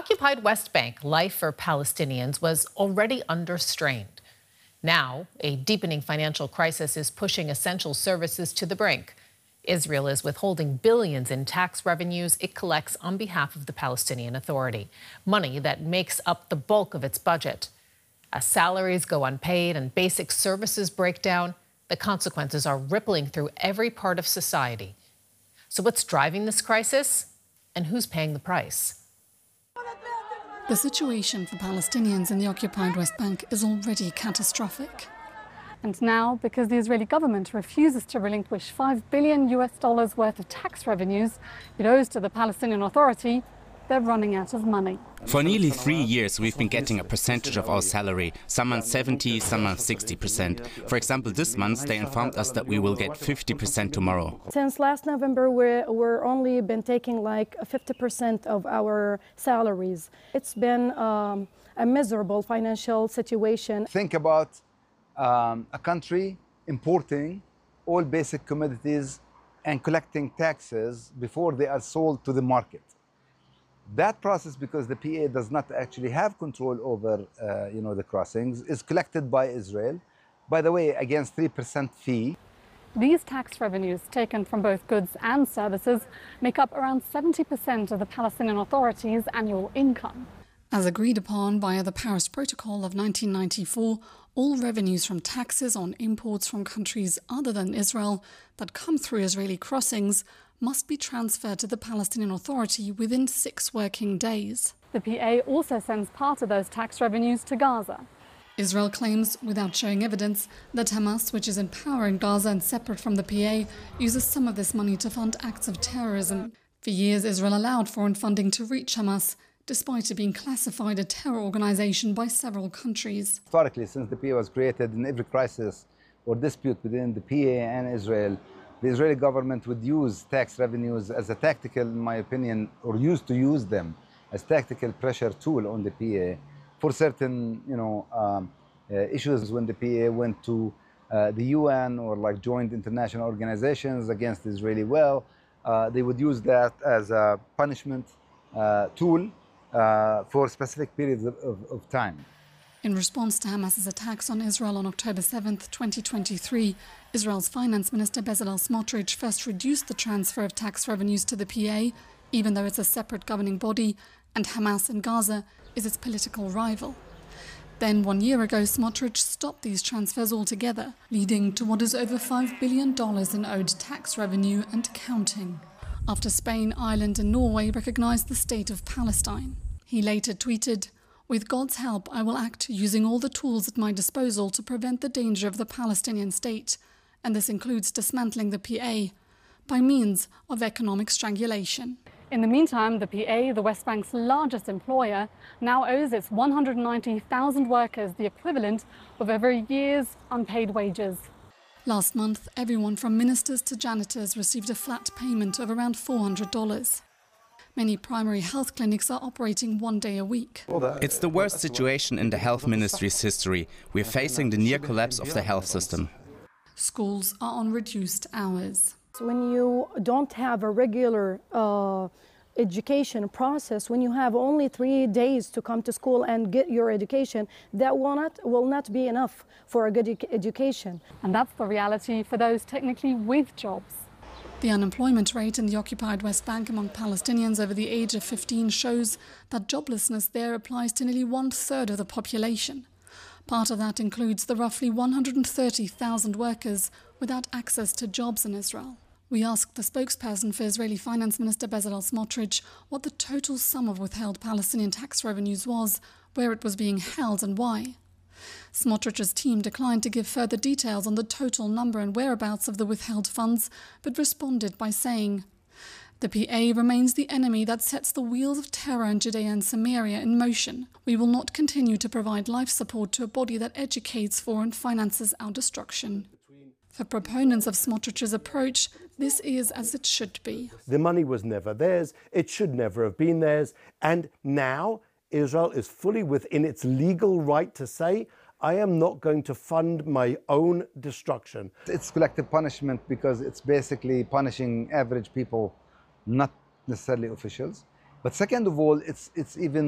occupied West Bank, life for Palestinians was already under strain. Now, a deepening financial crisis is pushing essential services to the brink. Israel is withholding billions in tax revenues it collects on behalf of the Palestinian Authority, money that makes up the bulk of its budget. As salaries go unpaid and basic services break down, the consequences are rippling through every part of society. So what's driving this crisis, and who's paying the price? The situation for Palestinians in the occupied West Bank is already catastrophic. And now, because the Israeli government refuses to relinquish $5 billion worth of tax revenues it owes to the Palestinian Authority, they're running out of money. For nearly 3 years, we've been getting a percentage of our salary, some months 70, some months 60%. For example, this month they informed us that we will get 50% tomorrow. Since last November, we're only been taking like 50% of our salaries. It's been a miserable financial situation. Think about a country importing all basic commodities and collecting taxes before they are sold to the market. That process, because the PA does not actually have control over the crossings, is collected by Israel, by the way, against 3% fee. These tax revenues, taken from both goods and services, make up around 70% of the Palestinian Authority's annual income. As agreed upon via the Paris Protocol of 1994, all revenues from taxes on imports from countries other than Israel that come through Israeli crossings must be transferred to the Palestinian Authority within 6 working days. The PA also sends part of those tax revenues to Gaza. Israel claims, without showing evidence, that Hamas, which is in power in Gaza and separate from the PA, uses some of this money to fund acts of terrorism. For years, Israel allowed foreign funding to reach Hamas, despite it being classified a terror organization by several countries. Historically, since the PA was created, in every crisis or dispute within the PA and Israel, the Israeli government would use tax revenues as a tactical, in my opinion, or used to use them as tactical pressure tool on the PA for certain, issues. When the PA went to the UN or like joined international organizations against the Israeli will, they would use that as a punishment tool for specific periods of time. In response to Hamas's attacks on Israel on October 7, 2023, Israel's Finance Minister Bezalel Smotrich first reduced the transfer of tax revenues to the PA, even though it's a separate governing body, and Hamas in Gaza is its political rival. Then, 1 year ago, Smotrich stopped these transfers altogether, leading to what is over $5 billion in owed tax revenue and counting, after Spain, Ireland and Norway recognized the state of Palestine. He later tweeted, "With God's help, I will act using all the tools at my disposal to prevent the danger of the Palestinian state, and this includes dismantling the PA by means of economic strangulation." In the meantime, the PA, the West Bank's largest employer, now owes its 190,000 workers the equivalent of over a year's unpaid wages. Last month, everyone from ministers to janitors received a flat payment of around $400. Many primary health clinics are operating 1 day a week. It's the worst situation in the health ministry's history. We're facing the near collapse of the health system. Schools are on reduced hours. When you don't have a regular education process, when you have only 3 days to come to school and get your education, that will not be enough for a good education. And that's the reality for those technically with jobs. The unemployment rate in the occupied West Bank among Palestinians over the age of 15 shows that joblessness there applies to nearly 1/3 of the population. Part of that includes the roughly 130,000 workers without access to jobs in Israel. We asked the spokesperson for Israeli Finance Minister Bezalel Smotrich what the total sum of withheld Palestinian tax revenues was, where it was being held and why. Smotrich's team declined to give further details on the total number and whereabouts of the withheld funds, but responded by saying, "The PA remains the enemy that sets the wheels of terror in Judea and Samaria in motion. We will not continue to provide life support to a body that educates for and finances our destruction." For proponents of Smotrich's approach, this is as it should be. The money was never theirs, it should never have been theirs, and now Israel is fully within its legal right to say, I am not going to fund my own destruction. It's collective punishment because it's basically punishing average people, not necessarily officials. But second of all, it's even